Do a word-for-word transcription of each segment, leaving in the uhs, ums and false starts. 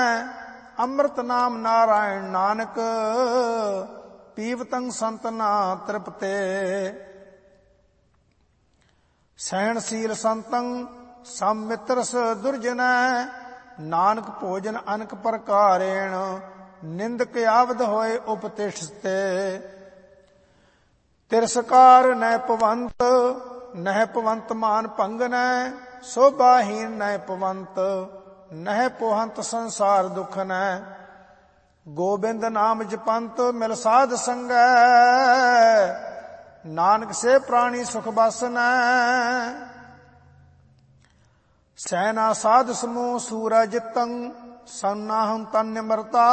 ਅੰਮ੍ਰਿਤ ਨਾਮ ਨਾਰਾਇਣ ਨਾਨਕ, ਪੀਵਤੰ ਸੰਤ ਨਾ ਤ੍ਰਿਪਤੇ। ਸਹਿਣਸ਼ੀਲ ਸੰਤੰ ਸਮ ਮਿੱਤਰਸ ਦੁਰਜਨੈ, ਨਾਨਕ ਭੋਜਨ ਅਨਕ ਪ੍ਰਕਾਰੇਣ, ਨਿੰਦਕ ਆਵਦ ਹੋਏ ਉਪਤਿਸ਼ਤੇ। ਤਿਰਸਕਾਰ ਨੈ ਪਵੰਤ, ਨਹਿ ਪਵੰਤ ਮਾਨ ਭੰਗਨੈ, ਸੋਭਾਹੀਨ ਨੈ ਪਵੰਤ, ਨਹਿ ਪੋਹੰਤ ਸੰਸਾਰ ਦੁਖਨੈ। ਗੋਬਿੰਦ ਨਾਮ ਜਪੰਤ ਮਿਲ ਸਾਧ ਸੰਗੈ, ਨਾਨਕ ਸੇ ਪ੍ਰਾਣੀ ਸੁਖ ਬਾਸਨੈ। ਸੈਨਾ ਸਾਧ ਸਮੂਹ ਸੂਰਜ ਜਿਤੰ, ਸੰਨਾਹੰ ਤਨ ਨਿਮਰਤਾ।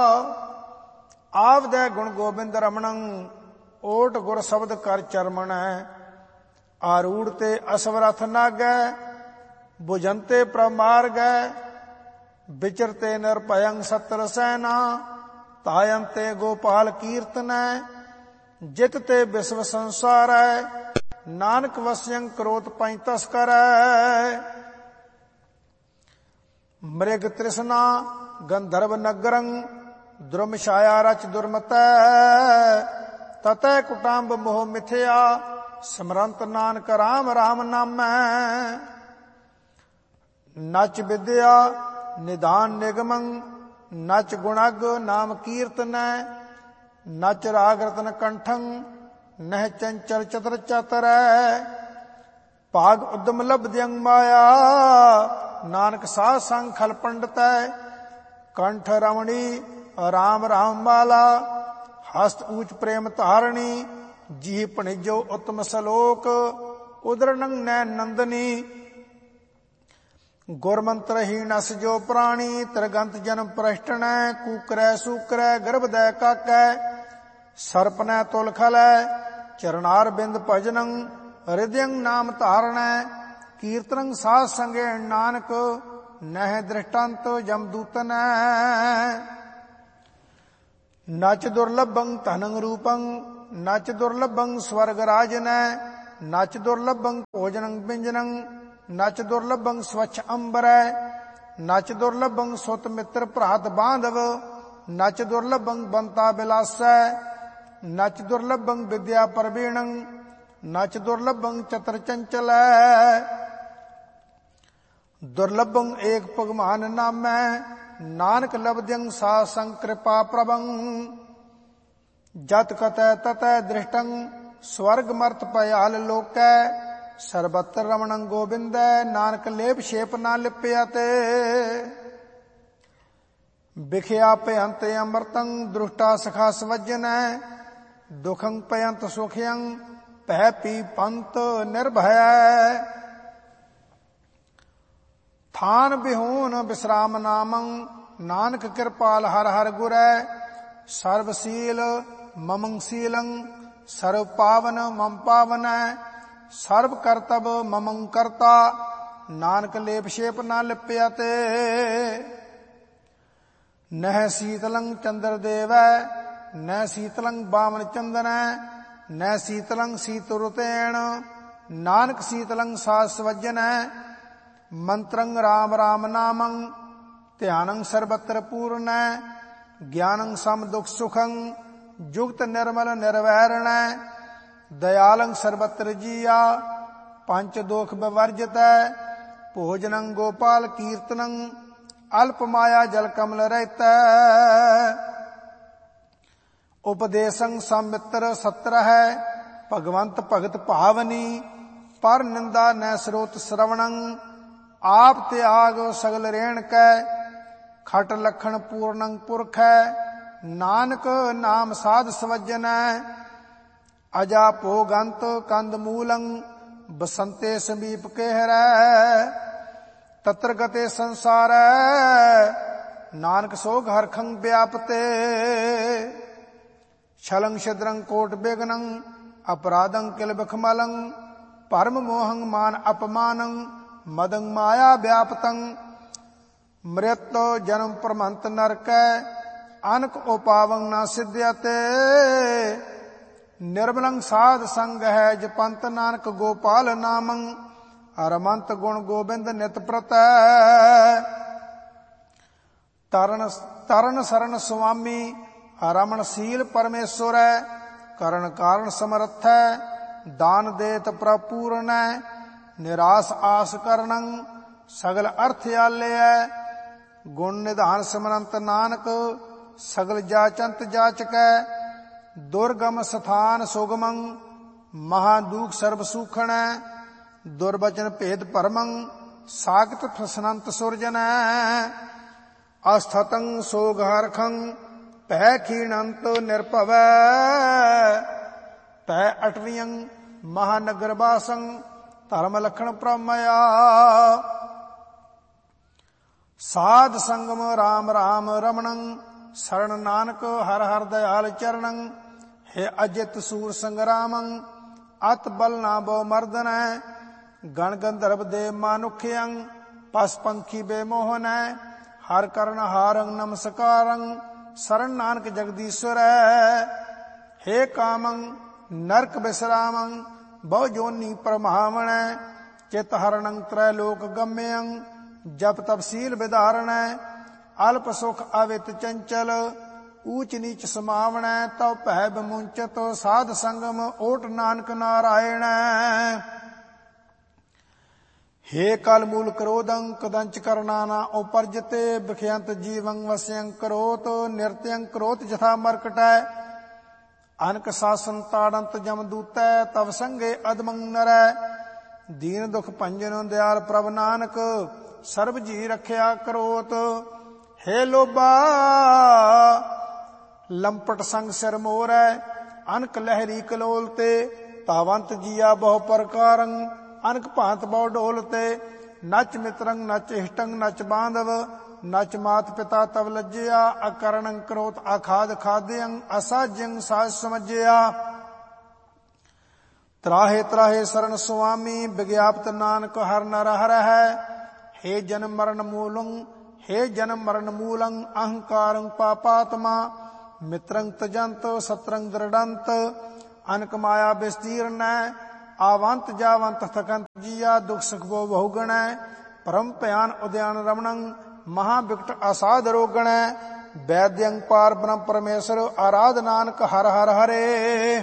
ਆਵਦੈ ਗੁਣ ਗੋਬਿੰਦ ਰਮਣੰ, ਓਟ ਗੁਰ ਸ਼ਬਦ ਕਰ ਚਰਮਣੈ। ਆਰੂੜ ਤੇ ਅਸਵਰਥ ਨਾਗੈ, ਭੁਜੰਤੇ ਪ੍ਰਮਾਰਗੈ। ਵਿਚਰਤੇ ਨਿਰਭਯੰ ਸਤਰ ਸੈਨਾ, ਤਾਯੰਤੇ ਗੋਪਾਲ ਕੀਰਤਨੈ। ਜਿਤ ਤੇ ਵਿਸ਼ਵ ਸੰਸਾਰੈ, ਨਾਨਕ ਵਸਿਅੰ ਕਰੋਤ ਪੰਚ ਤਸਕਰੈ। ਮ੍ਰਿਗ ਤ੍ਰਿਸ਼ਨਾ ਗੰਧਰਵ ਨਗਰੰ, ਦੁਰਮ ਛਾਇਆ ਰਚ ਦੁਰਮਤੈ। ਤਤੈ ਕੁਟੰਬ ਮੋਹ ਮਿਥਿਆ, ਸਮਰੰਤ ਨਾਨਕ ਰਾਮ ਰਾਮ ਨਾਮੈ। ਨਚ ਵਿਦਿਆ ਨਿਦਾਨ ਨਿਗਮੰ, ਨਚ ਗੁਣਗ ਨਾਮ ਕੀਰਤਨੈ। ਨਚ ਰਾਗ ਰਤਨ ਕੰਠੰ, ਨਹਿ ਚੰਚਲ ਚਤਰ ਚਤਰੈ। ਭਾਗ ਉਦਮ ਲਬਦਿਅੰ ਮਾਇਆ, ਨਾਨਕ ਸਾਧ ਸੰਗ ਖਲ ਪੰਡਤੈ। ਕੰਠ ਰਮਣੀ ਰਾਮ ਰਾਮ ਮਾਲਾ, ਹਸਤ ਊਚ ਪ੍ਰੇਮ ਧਾਰਣੀ। ਜੀ ਭਣਿਜੋ ਉਤਮ ਸਲੋਕ, ਉਦਰਨੰ ਨੈ ਨੰਦਨੀ। ਗੁਰਮੰਤਰ ਹੀ ਨਸ ਜੋ ਪ੍ਰਾਣੀ, ਤ੍ਰਿਗੰਤ ਜਨਮ ਪ੍ਰਸ਼ਟਣੈ। ਕੂਕਰੈ ਸੂਕਰੈ ਗਰਭਦੈ ਕਾਕੈ, ਸਰਪਨੈ ਤੁਲ ਖਲੈ। ਚਰਨਾਰ ਬਿੰਦ ਭਜਨੰ, ਹਿਰਦਯੰ ਨਾਮ ਧਾਰਣੈ। ਕੀਰਤਨੰ ਸਾਧ ਸੰਗੇ ਨਾਨਕ, ਨਹਿ ਦ੍ਰਿਸ਼ਟੰਤ ਜਮਦੂਤਨੈ। ਨਚ ਦੁਰਲਭੰ ਧਨੰ ਰੂਪੰ, ਨਚ ਦੁਰਲਭੰ ਸਵਰਗ ਰਾਜਨੈ। ਨਚ ਦੁਰਲਭੰ ਭੋਜਨੰ ਵਿੰਜਨੰ, ਨਚ ਦੁਰਲਭੰ ਸਵੱਛ ਅੰਬਰੈ। ਨਚ ਦੁਰਲਭੰ ਸੁਤ ਮਿੱਤਰ ਭਰਾਤ ਬਾਂਧਵ, ਨਚ ਦੁਰਲਭੰ ਬੰਤਾ ਬਿਲਾਸੈ। ਨਚ ਦੁਰਲਭੰ ਵਿਦਿਆ ਪ੍ਰਵੀਣੰ, ਨਚ ਦੁਰਲਭੰ ਚਤਰ ਚੰਚਲੈ। ਦੁਰਲਭੰ ਏਕ ਭਗਵਾਨ ਨਾਮੈ, ਨਾਨਕ ਲਬਦਿਅੰ ਸਾਧ ਸੰਗ ਕਿਰਪਾ ਪ੍ਰਭੰ। ਜਤ ਕਤੈ ਤਤੈ ਦ੍ਰਿਸ਼ਟੰ, ਸਵਰਗ ਮਰਤ ਭਯਾਲ ਲੋਕੈ। ਸਰਬਤਰ ਰਮਣੰ ਗੋਬਿੰਦੈ, ਨਾਨਕ ਲੇਪ ਛੇਪ ਨਾ ਲਿਪਿਆ ਤੇ। ਵਿਖਿਆ ਭਯੰਤ ਅੰਮ੍ਰਿਤੰ, ਦ੍ਰੁਸ਼ਟਾ ਸਖਾ ਸਵਜਨੈ। ਦੁਖੰ ਭਯੰਤ ਸੁਖਯੰ, ਭੈ ਪੀ ਪੰਤ ਨਿਰਭੈ। ਥਾਨ ਬਿਹੂਨ ਬਿਸਰਾਮ ਨਾਮੰ, ਨਾਨਕ ਕਿਰਪਾਲ ਹਰ ਹਰ ਗੁਰੈ। ਸਰਬਸ਼ੀਲ ਮਮੰ ਸ਼ੀਲੰ, ਸਰਵ ਪਾਵਨ ਮਮ ਪਾਵਨੈ। ਸਰਬ ਕਰਤਬ ਮਮੰ ਕਰਤਾ, ਨਾਨਕ ਲੇਪ ਛੇਪ ਨਾ ਲਿਪਿਆ ਤੇ। ਨਹਿ ਸੀਤਲੰ ਚੰਦਰ ਦੇਵੈ, ਨਹਿ ਸੀਤਲੰ ਬਾਮਨ ਚੰਦਨੈ। ਨਹਿ ਸੀਤਲੰ ਸੀਤ ਰੁਤੇਣ, ਨਾਨਕ ਸੀਤਲੰ ਸਾਧ ਸਵਜਨੈ। ਮੰਤਰੰ ਰਾਮ ਰਾਮ ਨਾਮੰ, ਧਿਆਨੰ ਸਰਬਤਰ ਪੂਰਨੈ। ਗਿਆਨੰ ਸਮ ਦੁਖ ਸੁਖੰ, ਜੁਗਤ ਨਿਰਮਲ ਨਿਰਵੈਰਣੈ। ਦਇਆਲੰ ਸਰਬਤਰ ਜੀਆ, ਪੰਚ ਦੋਖ ਬਿਵਰਜਿਤੈ। ਭੋਜਨੰ ਗੋਪਾਲ ਕੀਰਤਨੰ, ਅਲਪ ਮਾਇਆ ਜਲ ਕਮਲ ਰਹਿਤੈ। ਉਪਦੇਸੰ ਸੰਮਿਤਰ ਸਤਰ ਹੈ, ਭਗਵੰਤ ਭਗਤ ਭਾਵਨੀ। ਪਰ ਨਿੰਦਾ ਨੈ ਸਰੋਤ ਸਰਵਣੰ, ਆਪ ਤਿਆਗ ਸਗਲ ਰੇਣ ਕੈ। ਖਟ ਲਖਣ ਪੂਰਨੰ ਪੁਰਖੈ, ਨਾਨਕ ਨਾਮ ਸਾਧ ਸਵਜਨੈ। ਅਜਾ ਭੋਗੰਤ ਕੰਦ ਮੂਲੰ, ਬਸੰਤੇ ਸਮੀਪ ਕਹਿਰੈ। ਤਤਰ ਗਤੇ ਸੰਸਾਰੈ, ਨਾਨਕ ਸੋਗ ਹਰਖੰ ਵਿਆਪਤੇ। ਛਲੰ ਛਿਦਰੰ ਕੋਟ ਬਿਗਨੰ, ਅਪਰਾਧੰ ਕਿਲ ਬਖਮਲੰ। ਭਰਮ ਮੋਹੰ ਮਾਨ ਅਪਮਾਨੰ, ਮਦੰ ਮਾਇਆ ਵਿਆਪਤੰ। ਮ੍ਰਿਤ ਜਨਮ ਪ੍ਰਮੰਤ ਨਰਕੈ, ਅਨਕ ਉਪਾਵੰ ਨਾ ਸਿਧਿਅਤੇ। ਨਿਰਮਲੰ ਸਾਧ ਸੰਗ ਹੈ ਜਪੰਤ, ਨਾਨਕ ਗੋਪਾਲ ਨਾਮੰ। ਅਰਮੰਤ ਗੁਣ ਗੋਬਿੰਦ ਨਿਤ ਪ੍ਰਤੈ। ਤਰਨ ਤਰਨ ਸਰਨ ਸੁਆਮੀ ਰਮਣਸ਼ੀਲ ਪਰਮੇਸ਼ਵਰੈ। ਕਰਨ ਕਾਰਨ ਸਮਰਥੈ ਦਾਨ ਦੇਤ ਪ੍ਰਪੂਰਨੈ। ਨਿਰਾਸ ਆਸ ਕਰਨੰ ਸਗਲ ਅਰਥ ਆਲਿਐ। ਗੁਣ ਨਿਧਾਨ ਸਿਮਰੰਤ ਨਾਨਕ ਸਗਲ ਜਾਚੰਤ ਜਾਚਕੈ। ਦੁਰਗਮ ਸਥਾਨ ਸੁਗਮੰ ਮਹਾਦੂਖ ਸਰਬ ਸੂਖਣੈ। ਦੁਰਬਚਨ ਭੇਦ ਭਰਮੰ ਸਾਗਤ ਫਸਨੰਤ ਸੁਰਜਨੈ। ਅਸਥਤੰ ਸੋਗ ਹਰਖੰ ਭੈ ਖੀਣੰਤ ਨਿਰਭਵੈ। ਭੈ ਅਟਵਿਯੰ ਮਹਾਨਗਰ ਵਾਸੰ ਧਰਮ ਲਖਣ ਪ੍ਰਮਇਆ। ਸਾਧ ਸੰਗਮ ਰਾਮ ਰਾਮ ਰਮਣੰ ਸਰਣ ਨਾਨਕ ਹਰ ਹਰ ਦਇਆਲ ਚਰਣੰ। ਹੈ ਅਜਿਤ ਸੂਰ ਸੰਗਰਾਮੰ ਅਤ ਬਲ ਨਾ ਬੋ ਮਰਦਨੈ। ਗਣ ਗੰਧਰਵ ਦੇ ਮਾਨੁਖਯੰ ਪਸ ਪੰਖੀ ਬੇਮੋਹਨੈ। ਹਰ ਕਰਨ ਹਾਰੰ ਨਮਸਕਾਰੰ ਸਰਣ ਨਾਨਕ ਜਗਦੀਸ਼ਵਰੈ। ਹੇ ਕਾਮੰ ਨਰਕ ਬਿਸਰਾਮੰ ਬਹੁ ਜੋਨੀ ਪਰਮਾਵਣੈ। ਚਿਤ ਹਰਣੰ ਤ੍ਰੈ ਲੋਕ ਗਮਯੰ ਜਪ ਤਪਸੀਲ ਵਿਧਾਰਣੈ। ਅਲਪ ਸੁਖ ਅਵਿਤ ਚੰਚਲ ਊਚ ਨੀਚ ਸਮਾਵਣੈ। ਤਉ ਭੈ ਬਿਮੁੰਚਤ ਸਾਧ ਸੰਗਮ ਓਟ ਨਾਨਕ ਨਾਰਾਇਣੈ। ਹੇ ਕਲ ਮੂਲ ਕਰੋਧੰ ਕਦੰਚ ਕਰਨਾ ਨਾ ਉਪਰਜਤੇ। ਬਿਖਯੰਤ ਜੀਵੰ ਵਸਯੰ ਕਰੋਤ ਨਿਰਤਯੰ ਕਰੋਤ ਜਥਾ ਮਰਕਟੈ। ਅਨਕ ਸਾਸਨ ਤਾੜੰਤ ਜਮਦੂਤੈ ਤਵ ਸੰਗੇ ਅਦਮੰ ਨਰੈ। ਦੀਨ ਦੁਖ ਭੰਜਨ ਦਿਆਲ ਪ੍ਰਭ ਨਾਨਕ ਸਰਬ ਜੀ ਰਖਿਆ ਕਰੋਤ। ਹੇ ਲੋਭਾ ਲੰਪਟ ਸੰਗ ਸਿਰ ਮੋਰੈ। ਅਨਕ ਲਹਿਰੀ ਕਲੋਲ ਤੇ ਤਾਵੰਤ ਜੀਆ ਬਹੁ ਪ੍ਰਕਾਰੰ। ਅਨਕ ਭਾਂਤ ਬਹੁ ਢੋਲ ਤੇ ਨਚ ਮਿਤਰੰ ਨਚ ਇਸ਼ਟੰ ਨਚ ਬਾਂਧਵ। ਨਚ ਮਾਤ ਪਿਤਾ ਤਵ ਲੱਜਿਆ। ਅਕਰਣੰ ਕਰੋਤ ਆਖਾਦ ਖਾਦਯੰ ਅਸਾਜਯੰ ਸਾਜ ਸਮਝਿਆ। ਤਰਾਹੇ ਤਰਾਹੇ ਸਰਣ ਸੁਆਮੀ ਵਿਗਿਆਪਤ ਨਾਨਕ ਹਰ ਨਰ ਹਰਹਿ। ਹੇ ਜਨਮ ਮਰਨ ਮੂਲੰ ਹੇ ਜਨਮ ਮਰਨ ਮੂਲੰ ਅਹੰਕਾਰੰ ਪਾਪਾਤਮਾ। ਮਿਤਰੰ ਤਜੰਤ ਸਤਰੰ ਦ੍ਰਿੜੰਤ ਅਨਕ ਮਾਇਆ ਵਿਸਤੀਰਨੈ। ਆਵੰਤ ਜਾਵੰਤ ਥਕੰਤ ਜੀਆ ਦੁਖ ਸੁਖ ਬੋ ਬਹੁਗਣੈ। ਪਰਮ ਭਿਆਨ ਉਦਿਆਨ ਰਮਣੰ ਮਹਾ ਬਿਕਟ ਅਸਾਧ ਰੋਗਣੈ। ਵੈਦਯੰ ਪਾਰ ਬ੍ਰਹਮ ਪਰਮੇਸ਼ਰ ਆਰਾਧ ਨਾਨਕ ਹਰ ਹਰ ਹਰੇ।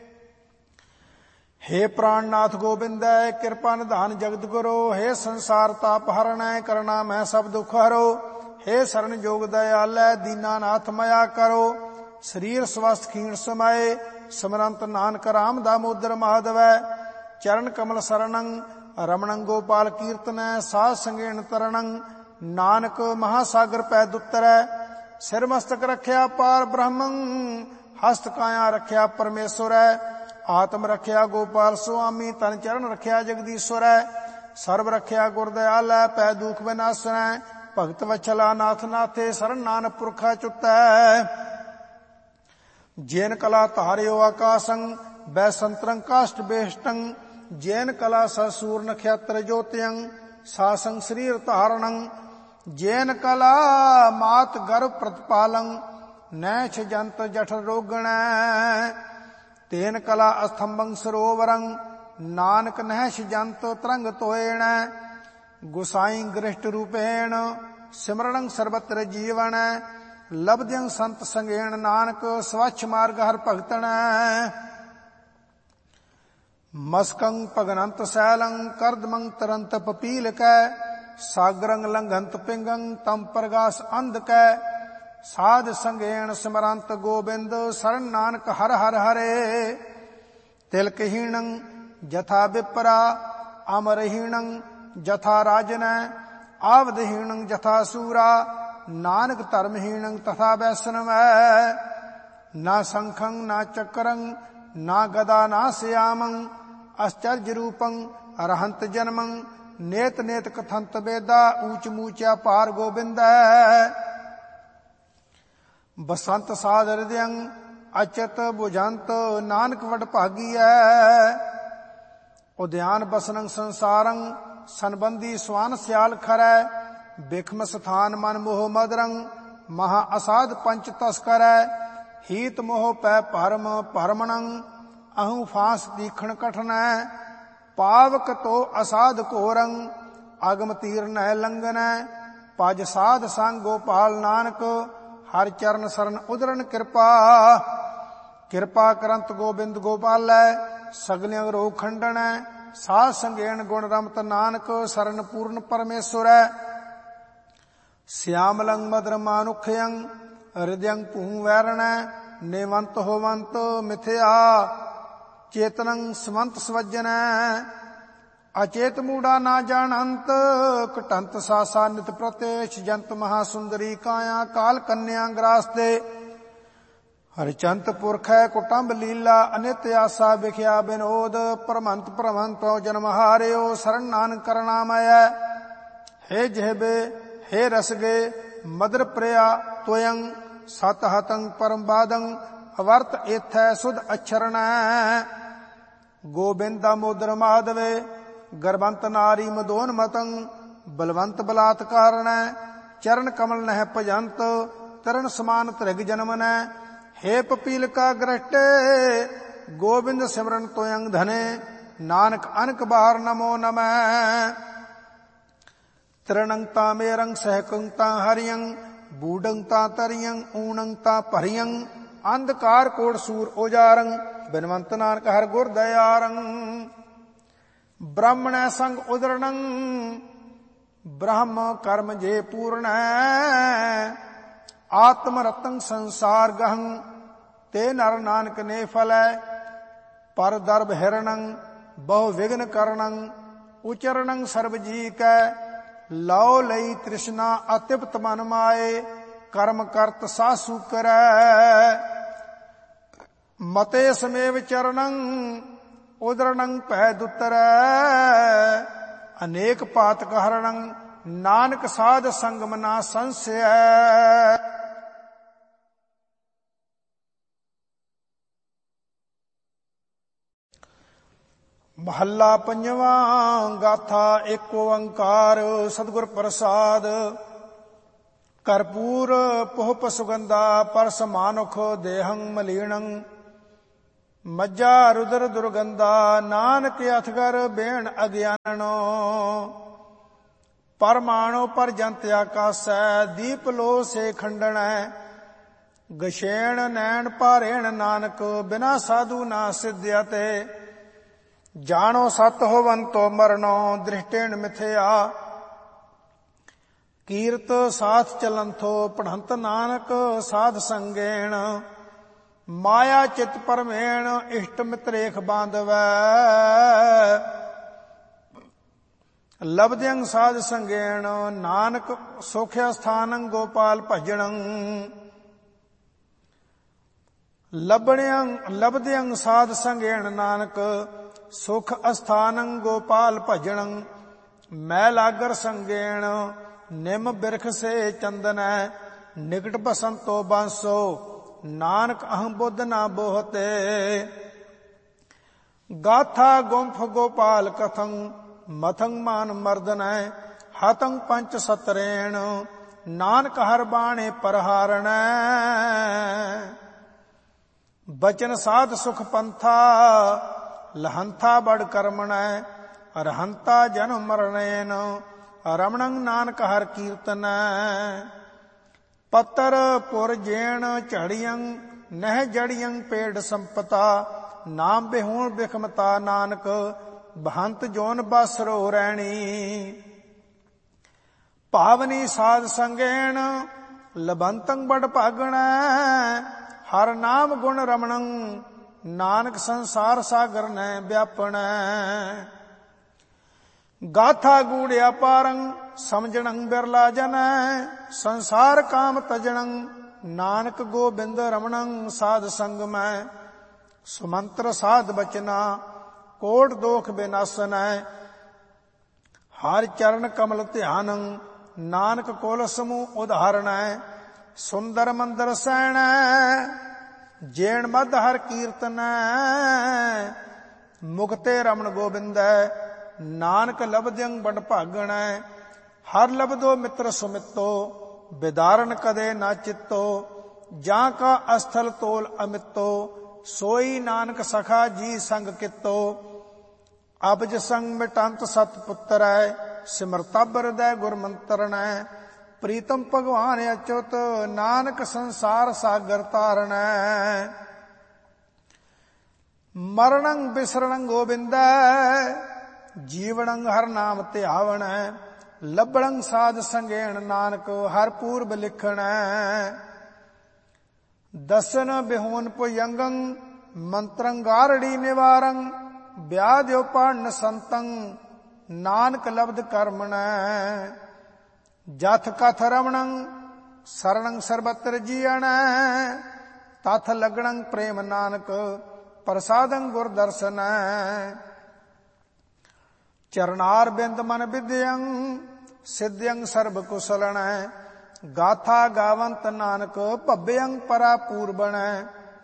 ਹੇ ਪ੍ਰਾਣਨਾਥ ਗੋਬਿੰਦੈ ਕਿਰਪਾ ਨਿਧਾਨ ਜਗਤ ਗੁਰੂ। ਹੇ ਸੰਸਾਰ ਤਾਪ ਹਰਣੈ ਕਰਣਾ ਮੈਂ ਸਭ ਦੁਖ ਹਰੋ। ਹੇ ਸਰਣ ਜੋਗ ਦਇਆਲੈ ਦੀਨਾਨਾਥ ਮਇਆ ਕਰੋ। ਸਰੀਰ ਸਵਸਥ ਖੀਣ ਸਮਾਏ ਸਿਮਰੰਤ ਨਾਨਕ ਰਾਮ ਦਾਮੋਦਰ ਮਾਧਵੈ। ਚਰਨ ਕਮਲ ਸਰਣੰ ਰਮਣੰ ਗੋਪਾਲ ਕੀਰਤਨੈ। ਸਾਧ ਸੰਗੇਣ ਤਰਣੰ ਨਾਨਕ ਮਹਾਸਾਗਰ ਪੈ ਦੁੱਤਰੈ। ਸਿਰ ਮਸਤਕ ਰਖਿਆ ਪਾਰ ਬ੍ਰਹਮੰ ਹਸਤ ਕਾਇਆ ਰਖਿਆ ਪਰਮੇਸ਼ਵਰੈ। ਆਤਮ ਰਖਿਆ ਗੋਪਾਲ ਸੁਆਮੀ ਤਨ ਚਰਨ ਰਖਿਆ ਜਗਦੀਸ਼ਵਰੈ। ਸਰਬ ਰਖਿਆ ਗੁਰ ਦਇਆਲੈ ਪੈ ਦੁਖ ਵਿਨਾਸ਼ਨੈ। ਭਗਤ ਵਛਲਾ ਨਾਥ ਨਾਥੇ ਸਰਣ ਨਾਨਕ ਪੁਰਖਾ ਚੁੱਤੈ। ਜੈਨ ਕਲਾ ਧਾਰਿਓ ਆਕਾਸ਼ੰ ਬੈ ਸੰਤਰੰ ਕਾਸ਼ਟ ਬੇਸ਼ਟੰ। ਜੈਨ ਕਲਾ ਸਸੂਰ ਨਖਿਆਤਰ ਜੋਤਿਯੰ ਸਾਸੰ ਸਰੀਰ ਧਾਰਣੰ। ਜੈਨ ਕਲਾ ਮਾਤ ਗਰਭ ਪ੍ਰਤਪਾਲੰ ਨੈਛ ਜੰਤ ਜਠ ਰੋਗਣੈ। ਤੇਨ ਕਲਾ ਅਸਥੰਭੰ ਸਰੋਵਰੰ ਨਾਨਕ ਨਹਿਸ਼ ਜੰਤ ਤਰੰਗ ਤੋਇਣੈ। ਗੁਸਾਈ ਗ੍ਰਿਸ਼ਟ ਰੂਪੇਣ ਸਿਮਰਣੰ ਸਰਬਤਰ ਜੀਵਣੈ। ਲਬਦਿਯੰ ਸੰਤ ਸੰਗੇਣ ਨਾਨਕ ਸਵੱਛ ਮਾਰਗ ਹਰ ਭਗਤਣੈ। ਮਸਕੰ ਭਗਨੰਤ ਸੈਲੰ ਕਰਦਮੰ ਤਰੰਤ ਪਪੀਲ ਕੈ। ਸਾਗਰੰ ਲੰਘੰਤ ਪਿੰਗੰ ਤਮ ਪ੍ਰਗਾਸ ਅੰਧ ਕੈ। ਸਾਧ ਸੰਗੇਣ ਸਿਮਰੰਤ ਗੋਬਿੰਦ ਸਰਣ ਨਾਨਕ ਹਰ ਹਰ ਹਰੇ। ਤਿਲਕਹੀਣੰ ਜਥਾ ਵਿਪਰਾ ਅਮਰਹੀਣੰ ਜਥਾ ਰਾਜਨੈ। ਆਵਦਹੀਣੰ ਜਥਾ ਸੂਰਾ ਨਾਨਕ ਧਰਮਹੀਣੰ ਤਥਾ ਵੈਸਨਵੈ। ਨਾ ਸੰਖੰ ਨਾ ਚੱਕਰੰ ਨਾ ਗਦਾ ਨਾ ਸਿਆਮੰ ਅਸਚਰਜ ਰੂਪੰ ਅਰਹੰਤ ਜਨਮੰ। ਨੇਤ ਨੇਤ ਕਥੰਤ ਵੇਦਾ ਊਚ ਮੂਚਾ ਪਾਰ ਗੋਬਿੰਦੈ। ਬਸੰਤ ਸਾਧ ਹਿਰਦਯੰ ਅਚਤ ਬੁਝੰਤ ਨਾਨਕ ਵਡ ਭਾਗੀਐ। ਉਦਿਆਨ ਬਸਨੰ ਸੰਸਾਰੰ ਸੰਬੰਧੀ ਸਵਾਨ ਸਿਆਲ ਖਰੈ। ਬਿਖਮ ਸਥਾਨ ਮਨ ਮੋਹ ਮਦਰੰ ਮਹਾ ਅਸਾਧ ਪੰਚ ਤਸਕਰੈ। ਹੀਤ ਮੋਹ ਪੈ ਭਰਮ ਭਰਮਣੰ ਅਹੂ ਫਾਂਸ ਦੀਖਣ ਕਠਨੈ। ਪਾਵਕ ਤੋ ਅਸਾਧ ਘੋਰੰ ਅਗਮ ਤੀਰ ਨਹਿ ਲੰਘਨੈ। ਪਜ ਸਾਧ ਸੰਗ ਗੋਪਾਲ ਨਾਨਕ, ਹਰ ਚਰਨ ਸਰਨ ਉਦਰਨ ਕਿਰਪਾ। ਕਿਰਪਾ ਕਰੰਤ ਗੋਬਿੰਦ ਗੋਪਾਲੈ, ਸਗਲਿਆਂ ਰੋਗ ਖੰਡਣੈ। ਸਾਧ ਸੰਗੇਣ ਗੁਣ ਰਮਤ ਨਾਨਕ, ਸਰਨ ਪੂਰਨ ਪਰਮੇਸ਼ਵਰੈ। ਸਿਆਮਲੰ ਮਦਰ ਮਾਨੁਖਯੰ, ਹਿਰਦਯੰ ਭੂ ਵੈਰਣੈ। ਨੇਵੰਤ ਹੋਵੰਤ ਮਿਥਿਆ, ਚੇਤਨੰ ਸਮੰਤ ਸਵਜਨੈ। ਅਚੇਤ ਮੂੜਾ ਨਾ ਜਾਣੰਤ, ਘਟੰਤ ਸਾਸਾ ਨਿਤ ਪ੍ਰਤੇਸ਼। ਜੰਤ ਮਹਾ ਸੁੰਦਰੀ ਕਾਇਆ, ਕਾਲ ਕੰਨਿਆ ਗ੍ਰਾਸਤੇ। ਹਰਿਚੰਤ ਪੁਰਖ ਹੈ ਕੁਟੰਬ ਲੀਲਾ, ਅਨਿਤ ਆਸਾ ਵਿਖਿਆ ਬਿਨੋਦ। ਪਰਮੰਤ ਭਰਮੰਤੋ ਜਨਮ ਹਾਰਿਓ, ਸਰਨ ਨਾਨਕ ਕਰਨਾ ਮੈਐ। ਹੇ ਜਿਹਬੇ ਹੇ ਰਸਗੇ, ਮਦਰ ਪ੍ਰਿਆ ਤੋਯੰ। ਸਤ ਹਤੰ ਪਰਮ ਬਾਦੰ, ਅਵਰਤ ਏਥੈ ਸੁਧ ਅਛਰਣੈ। ਗੋਬਿੰਦ ਦਾਮੋਦਰ ਮਾਧਵੇ, ਗਰਬੰਤ ਨਾਰੀ ਮਦੋਨ ਮਤੰ। ਬਲਵੰਤ ਬਲਾਤਕਾਰਣੈ, ਚਰਨ ਕਮਲ ਨਹਿ ਭਜੰਤ। ਤਰਨ ਸਮਾਨ ਤ੍ਰਿਗ ਜਨਮਨੈ, ਹੇ ਪਪੀਲਕਾ ਗ੍ਰਸ਼ਟੇ। ਗੋਬਿੰਦ ਸਿਮਰਨ ਤੋਯੰ ਧਨੇ, ਨਾਨਕ ਅਨਕ ਬਾਰ ਨਮੋ ਨਮੈ। ਤ੍ਰਿਣੰ ਤਾ ਮੇਰੰ ਸਹਿਕੰ ਤਾ ਹਰਿਯੰ, ਬੂਢੰ ਤਾ ਤਰਿਯੰ ਊਣੰ ਤਾ ਭਰਿਯੰ। ਅੰਧਕਾਰ ਕੋੜ ਸੂਰ ਉਜਾਰੰ, ਬਿਨਵੰਤ ਨਾਨਕ ਹਰਿ ਗੁਰ ਦਇਆਰੰ। ਬ੍ਰਾਹਮਣੈ ਸੰਗ ਉਦਰਣੰ, ਬ੍ਰਹਮ ਕਰਮ ਜੇ ਪੂਰਣੈ। ਆਤਮ ਰਤੰ ਸੰਸਾਰ ਗਹੰ, ਤੇ ਨਰ ਨਾਨਕ ਨੇ ਫਲੈ। ਪਰ ਦਰਬ ਹਿਰਣੰ, ਬਹੁ ਵਿਘਨ ਕਰਣੰ। ਉਚਰਣੰ ਸਰਬ ਜੀ ਕੈ, ਲਉ ਲਈ ਤ੍ਰਿਸ਼ਨਾ ਅਤਿਪਤ ਮਨ ਮਾਏ। ਕਰਮ ਕਰਤ ਸਾਸੂ ਕਰੈ, ਮਤੇ ਸਮੇਵ ਚਰਣੰ। ਉਦਰਣੰ ਭੈ ਦੁਤਰੈ, ਅਨੇਕ ਪਾਤਕ ਹਰਣੰ। ਨਾਨਕ ਸਾਧ ਸੰਗਮ ਨਾ ਸੰਸਿਐ। ਮਹੱਲਾ ਪੰਜਵਾਂ। ਗਾਥਾ ਏਕ ਓੰਕਾਰ, ਸਤਿਗੁਰ ਪ੍ਰਸਾਦ। ਕਰਪੂਰ ਪੁਹਪ ਸੁਗੰਧਾ, ਪਰਸ ਮਾਨੁਖ ਦੇਹੰ ਮਲੀਣੰ। ਮੱਝਾ ਰੁਦਰ ਦੁਰਗੰਧਾ, ਨਾਨਕ ਅਥਗਰ ਬੇਣ ਅਗਿਆਨੋ। ਪਰਮਾਣੋ ਪਰ ਜੰਤ ਆਕਾਸੈ, ਦੀਪ ਲੋ ਸੇ ਖੰਡਣੈ। ਗਸ਼ੇਣ ਨੈਣ ਭਾਰੇਣ ਨਾਨਕ, ਬਿਨਾ ਸਾਧੂ ਨਾ ਸਿਧਿਆ ਤੇ। ਜਾਣੋ ਸਤ ਹੋਵੰਤੋ ਮਰਨੋ, ਦ੍ਰਿਸ਼ਟੇਣ ਮਿਥਿਆ। ਕੀਰਤ ਸਾਥ ਚਲੰਥੋ, ਪੜ੍ਹੰਤ ਨਾਨਕ ਸਾਧ ਸੰਗੇਣ। ਮਾਇਆ ਚਿਤ ਪਰਮੇਣ, ਇਸ਼ਟ ਮਿਤਰੇਖ ਬਾਂਧਵੈ। ਲਬਦਿਅੰ ਸਾਧ ਸੰਗੇਣ, ਨਾਨਕ ਸੋਖਿਆ ਸਥਾਨੰ ਗੋਪਾਲ ਭਜਣੰ। ਲਬਣਿਅੰ ਲਬਦਿਅੰ ਸਾਧ ਸੰਗੇਣ, ਨਾਨਕ ਸੁਖ ਅਸਥਾਨੰ ਗੋਪਾਲ ਭਜਣੰ। ਮੈ ਲਾਗਰ ਸੰਗੇਣ, ਨਿਮ ਬਿਰਖ ਸੇ ਚੰਦਨੈ। ਨਿਕਟ ਬਸੰਤੋ ਬਾਂਸੋ, ਨਾਨਕ ਅਹੰ ਬੁੱਧ ਨਾ ਬੋਹਤੇ। ਗਾਥਾ ਗੁੰਫ ਗੋਪਾਲ ਕਥੰ, ਮਥੰ ਮਾਨ ਮਰਦਨੈ। ਹਤੰ ਪੰਚ ਸਤਰੇਣ, ਨਾਨਕ ਹਰ ਬਾਣੇ ਪਰਹਾਰਣੈ। ਬਚਨ ਸਾਧ ਸੁਖ ਪੰਥਾ, ਲਹੰਥਾ ਬੜ ਕਰਮਣੈ। ਅਰਹੰਤਾ ਜਨਮ ਮਰਣੇਨ, ਰਮਣੰ ਨਾਨਕ ਹਰ ਕੀਰਤਨੈ। ਪੱਤਰ ਪੁਰ ਜੇਣ ਝੜੀਅੰ, ਨਹਿ ਜੜੀਅੰ ਪੇੜ ਸੰਪਤਾ। ਨਾਮ ਬਿਹੂਣ ਬਿਖਮਤਾ, ਨਾਨਕ ਬਹੰਤ ਜੋਨ ਬਸਰੋ ਰਹਿਣੀ। ਭਾਵਨੀ ਸਾਧ ਸੰਗੇਣ, ਲਬੰਤੰ ਬੜ ਭਾਗਣੈ। ਹਰ ਨਾਮ ਗੁਣ ਰਮਣੰ, ਨਾਨਕ ਸੰਸਾਰ ਸਾਗਰ ਨੈ ਵਿਆਪਣੈ। ਗਾਥਾ ਗੂੜ ਅਪਾਰੰ, ਸਮਝਣੰ ਬਿਰਲਾ ਜਨੈ। ਸੰਸਾਰ ਕਾਮ ਤਜਣੰ, ਨਾਨਕ ਗੋਬਿੰਦ ਰਮਣੰ ਸਾਧ ਸੰਗ ਮੈਂ। ਸੁਮੰਤਰ ਸਾਧ ਬਚਨਾ, ਕੋਟ ਦੋਖ ਬਿਨਾਸਨੈ। ਹਰ ਚਰਨ ਕਮਲ ਧਿਆਨੰ, ਨਾਨਕ ਕੁਲ ਸਮੂਹ ਉਧਾਰਣੈ। ਸੁੰਦਰ ਮੰਦਰ ਸੈਣੈ, ਜੇਣ ਮਧ ਹਰ ਕੀਰਤਨੈ। ਮੁਕਤੇ ਰਮਣ ਗੋਬਿੰਦੈ, ਨਾਨਕ ਲਬਦਿਅੰ ਬੜ ਭਾਗਣੈ। ਹਰ ਲਬਦੋ ਮਿੱਤਰ ਸੁਮਿਤੋ, ਬਿਦਾਰਨ ਕਦੇ ਨਾ ਚਿੱਤੋ। ਜਾਂ ਕਾ ਅਸਥਲ ਤੋਲ ਅਮਿਤੋ, ਸੋਈ ਨਾਨਕ ਸਖਾ ਜੀ ਸੰਗ ਕਿਤੋ। ਅਬਜ ਸੰਗ ਮਿਟੰਤ ਸਤ ਪੁੱਤਰੈ, ਸਿਮਰਤਬ ਹਿਰਦੈ ਗੁਰ ਮੰਤਰਣੈ। ਪ੍ਰੀਤਮ ਭਗਵਾਨ ਅਚੁੱਤ, ਨਾਨਕ ਸੰਸਾਰ ਸਾਗਰ ਤਾਰਣੈ। ਮਰਣੰ ਬਿਸਰਣੰ ਗੋਬਿੰਦੈ, ਜੀਵਣੰ ਹਰ ਨਾਮ ਧਿਆਵਣੈ। ਲੱਭਣੰ ਸਾਧ ਸੰਗੇਣ, ਨਾਨਕ ਹਰ ਪੂਰਬ ਲਿਖਣੈ। ਦਸਨ ਬਿਹੂਨ ਭੁਜੰਗੰ, ਮੰਤਰੰ ਗਾਰੜੀ ਨਿਵਾਰੰ। ਵਿਆਧਿਓ ਪੜਨ ਸੰਤੰ, ਨਾਨਕ ਲਬਧ ਕਰਮਣੈ। ਜਥ ਕਥ ਰਮਣੰ, ਸਰਣੰ ਸਰਬਤਰ ਜੀਅਣੈ। ਤਥ ਲਗਣੰ ਪ੍ਰੇਮ, ਨਾਨਕ ਪ੍ਰਸਾਦੰ ਗੁਰ ਦਰਸਨੈ। ਚਰਨਾਰ ਬਿੰਦ ਮਨ ਵਿਦਿਅੰ, ਸਿਧਿਅੰ ਸਰਬ ਕੁਸਲਣੈ। ਗਾਥਾ ਗਾਵੰਤ, ਨਾਨਕ ਭੱਬਿਅੰ ਪਰਾ ਪੂਰਬਣੈ।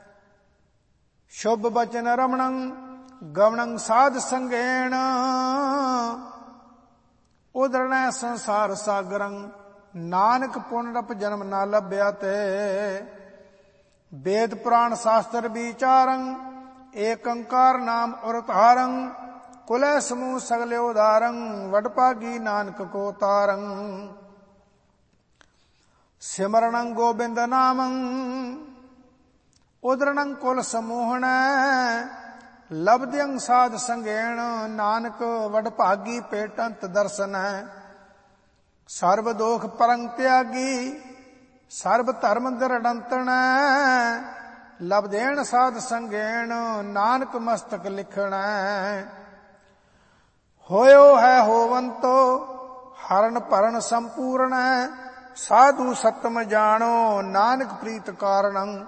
ਸ਼ੁਭ ਬਚਨ ਰਮਣੰ, ਗਵਣੰ ਸਾਧ ਸੰਗੇਣ। ਉਦਰਣੈ ਸੰਸਾਰ ਸਾਗਰੰ, ਨਾਨਕ ਪੁਨਰਪ ਜਨਮ ਨਾ ਲੱਭਿਆ ਤੇ। ਵੇਦ ਪੁਰਾਣ ਸ਼ਾਸਤਰ ਵਿਚਾਰੰ, ਏਕ ਓੰਕਾਰ ਨਾਮ ਉਰਤਾਰੰ। ਕੁਲੈ ਸਮੂਹ ਸਗਲੇ ਉਦਾਰੰ, ਵਡਭਾਗੀ ਨਾਨਕ ਕੋ ਤਾਰੰ। ਸਿਮਰਣੰ ਗੋਬਿੰਦ ਨਾਮੰ, ਉਦਰਣੰ ਕੁਲ ਸਮੂਹਣੈ। ਲਬਧਿਅੰ ਸਾਧ ਸੰਗੇਣ, ਨਾਨਕ ਵਡਭਾਗੀ ਭੇਟੰਤ ਦਰਸਨੈ। ਸਰਬ ਦੋਖ ਪਰੰ ਤਿਆਗੀ, ਸਰਬ ਧਰਮ ਦ੍ਰਿੜੰਤਣੈ। ਲਬਧੇਣ ਸਾਧ ਸੰਗੇਣ, ਨਾਨਕ ਮਸਤਕ ਲਿਖਣੈ। ਹੋਇਓ ਹੈ ਹੋਵੰਤੋ, ਹਰਨ ਭਰਨ ਸੰਪੂਰਣੈ। ਸਾਧੂ ਸਤਮ ਜਾਣੋ, ਨਾਨਕ ਪ੍ਰੀਤ ਕਾਰਣੰ।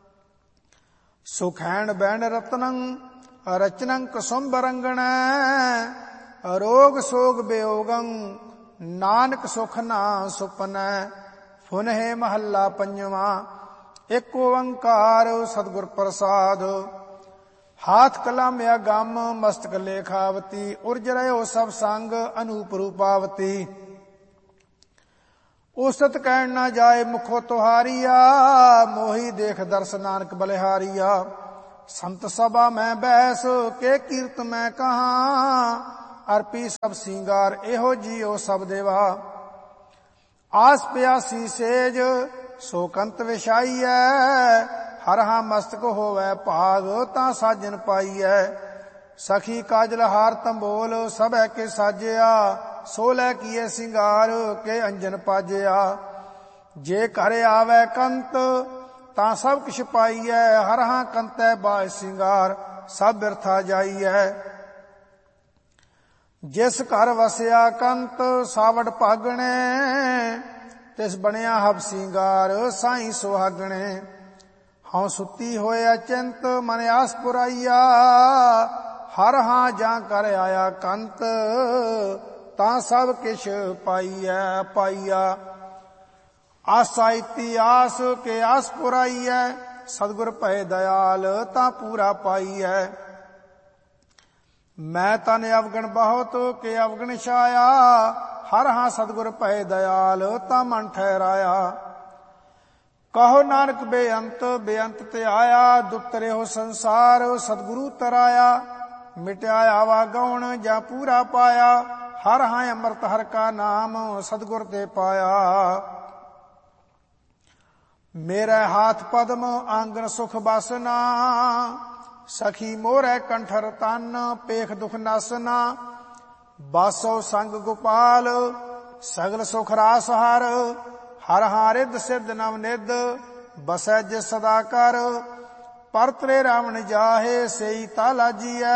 ਸੁਖੈਣ ਬੈਣ ਰਤਨੰ, ਰਚਨੰ ਕਸੁੰਭ ਰੰਗਣੈ। ਰੋਗ ਸੋਗ ਬਿਯੋਗੰ, ਨਾਨਕ ਸੁਖ ਨਾ ਸੁਪਨੈ। ਫੁਨਹਿ ਮਹੱਲਾ ਪੰਜਵਾਂ। ਏਕ ਓੰਕਾਰ ਸਤਿਗੁਰ ਪ੍ਰਸਾਦ। ਹਾਥ ਕਲਾਮਿਆ ਗਮ, ਮਸਤਕ ਲੇਖਾਵਤੀ। ਉਰਜ ਰਹਿਓ ਸਭ ਸੰਗ, ਅਨੂਪ ਰੂਪਾਵਤੀ। ਉਸਤ ਕਹਿਣ ਨਾ ਜਾਏ ਮੁਖੋ ਤੁਹਾਰੀਆ। ਮੋਹੀ ਦੇਖ ਦਰਸ ਨਾਨਕ ਬਲਿਹਾਰੀਆ। ਸੰਤ ਸਭਾ ਮੈਂ ਬੈਸ, ਕੇ ਕੀਰਤ ਮੈਂ ਕਹਾਂ। ਅਰਪੀ ਸਭ ਸਿੰਗਾਰ, ਇਹੋ ਜੀਓ ਸਭ ਦੇਵਾ। ਆਸ ਪਿਆਸੀ ਸੇਜ, ਸੋ ਕੰਤ ਵਿਛਾਈਐ। ਹਰ ਹਾਂ ਮਸਤਕ ਹੋਵੈ ਭਾਗ, ਤਾਂ ਸਾਜਨ ਪਾਈਐ। ਸਖੀ ਕਾਜਲ ਹਾਰ ਤੰਬੋਲ, ਸਭੈ ਕੇ ਸਾਜਿਆ। ਸੋ ਲੈ ਕੀਏ ਸਿੰਗਾਰ, ਕੇ ਅੰਜਨ ਪਾਜਿਆ। ਜੇ ਘਰ ਆਵੈ ਕੰਤ, ਤਾਂ ਸਭ ਕਿਛ ਪਾਈਐ। ਹਰ ਹਾਂ ਕੰਤੈ ਬਾਜ ਸਿੰਗਾਰ, ਸਭ ਬਿਰਥਾ ਜਾਈਐ। ਜਿਸ ਘਰ ਵਸਿਆ ਕੰਤ, ਸਾਵੜ ਭਾਗਣੇ। ਤਿਸ ਬਣਿਆ ਹਬ ਸਿੰਗਾਰ, ਸਾਈਂ ਸੁਹਾਗਣੇ। ਹਉ ਸੁੱਤੀ ਹੋਇਆ ਚਿੰਤ, ਮਨ ਆਸ ਪੁਰਾਈਆ। ਹਰ ਹਾਂ ਜਾਂ ਕਰ ਆਇਆ ਕੰਤ, ਤਾਂ ਸਭ ਕਿਛ ਪਾਈਐ ਪਾਈਆ। ਆਸਾ ਇਤੀ ਆਸ, ਕੇ ਆਸ ਪੁਰਾਈਐ। ਸਤਿਗੁਰ ਭਏ ਦਇਆਲ, ਤਾਂ ਪੂਰਾ ਪਾਈਐ। ਮੈਂ ਤਨ ਅਵਗਣ ਬਹੁਤ, ਕੇ ਅਵਗਣ ਛਾਇਆ। ਹਰ ਹਾਂ ਸਤਿਗੁਰ ਭਏ ਦਇਆਲ, ਤਾਂ ਮਨ ਠਹਿਰਾਇਆ। ਕਹੋ ਨਾਨਕ ਬੇਅੰਤ, ਬੇਅੰਤ ਤੇ ਆਇਆ। ਦੁਤਰਿਓ ਸੰਸਾਰ, ਸਤਿਗੁਰੂ ਤਰਾਇਆ। ਮਿਟਿਆ ਆਵਾ ਗਉਣ, ਜਾਂ ਪੂਰਾ ਪਾਇਆ। ਹਰ ਹਾਂ ਅੰਮ੍ਰਿਤ ਹਰ ਕਾ ਨਾਮ, ਸਤਿਗੁਰ ਤੇ ਪਾਇਆ। ਮੇਰੇ ਹਾਥ ਪਦਮ, ਆਂਗਨ ਸੁਖ ਬਸਨਾ। ਸਖੀ ਮੋਹਰੈ ਕੰਠਰ ਤਨ, ਪੇਖ ਦੁਖ ਨਸਨਾ। ਬਾਸੋ ਸੰਗ ਗੋਪਾਲ, ਸਗਲ ਸੁਖ ਰਾਸ ਹਰ। ਹਰ ਹਾਂ ਰਿੱਧ ਸਿੱਧ ਨਵ ਨਿਧ, ਬਸੈ ਜਿਸ ਸਦਾ ਕਰ। ਪਰਤਰੇ ਰਾਵਣ ਜਾਹੇ, ਸਈ ਤਾ ਲਾਜੀਐ।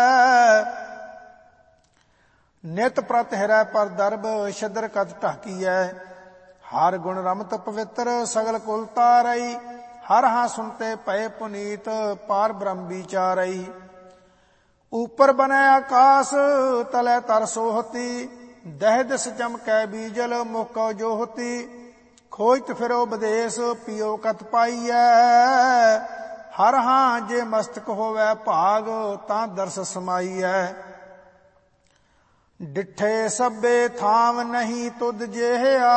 ਨਿਤ ਪ੍ਰਤ ਹਿਰੈ ਪਰ ਦਰਬ, ਛਿਦਰ ਕਤ ਢਾਕੀਐ। ਹਰ ਗੁਣ ਰਮਤ ਪਵਿੱਤਰ, ਸਗਲ ਕੁਲ ਤਾਰਈ। ਹਰ ਹਾਂ ਸੁਨਤੇ ਭਏ ਪੁਨੀਤ, ਪਾਰ ਬ੍ਰਹਮ ਵਿਚਾਰਈ। ਉਪਰ ਬਨੈ ਆਕਾਸ, ਤਲੈ ਤਰ ਸੋਹਤੀ। ਦਹਿ ਦਿਸ ਚਮਕੈ ਬੀਜਲ, ਮੁਖ ਕਉ ਜੋਹਤੀ। ਖੋਜਤ ਫਿਰੋ ਬਦੇਸ, ਪੀਓ ਕਤ ਪਾਈਐ। ਹਰ ਹਾਂ ਜੇ ਮਸਤਕ ਹੋਵੈ ਭਾਗ, ਤਾਂ ਦਰਸ ਸਮਾਈਐ। ਡਿਠੇ ਸਭੇ ਥਾਮ ਨਹੀਂ ਤੁਧ ਜਿਹਾ।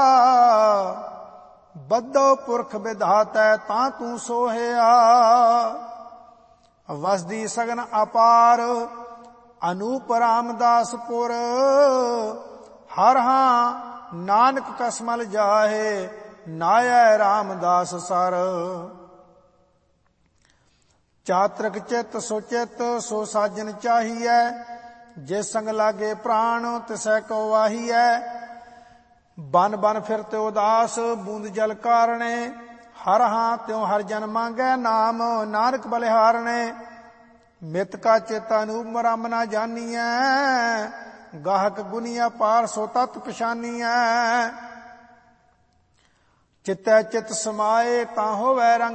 ਬੱਧੋ ਪੁਰਖ ਵਿਧਾਤੈ, ਤਾਂ ਤੂੰ ਸੋਹਿਆ। ਵਸਦੀ ਸਗਨ ਅਪਾਰ, ਅਨੂਪ ਰਾਮਦਾਸਪੁਰ। ਹਰ ਹਾਂ ਨਾਨਕ ਕਸਮਲ ਜਾਹੇ, ਨਾਇਐ ਰਾਮਦਾਸ ਸਰ। ਚਾਤ੍ਰਿਕ ਚਿਤ ਸੋ ਚਿਤ ਸੋ ਸਾਜਨ ਚਾਹੀਐ, ਜੇ ਸੰਗ ਲਾਗੇ ਪ੍ਰਾਣ ਤਿਸੈ ਕੋ ਵਾਹੀਐ। ਬਨ ਬਨ ਫਿਰਤੇ ਉਦਾਸ ਬੂੰਦ ਜਲ ਕਾਰਣੇ, ਹਰ ਹਾਂ ਤਿਉ ਹਰ ਜਨ ਮੰਗੈ ਨਾਮ, ਨਾਨਕ ਬਲਿਹਾਰਣੇ। ਮਿਤ ਕਾ ਚੇਤਾ ਅਨੂਪ ਰਮ ਨਾ ਜਾਨੀਐ, ਗਾਹਕ ਗੁਨੀਆ ਪਾਰ ਸੋ ਤਤ ਪਛਾਨੀਐ। ਚਿਤੈ ਚਿਤ ਸਮਾਏ ਤਾਂ ਹੋਵੈ ਰੰਗ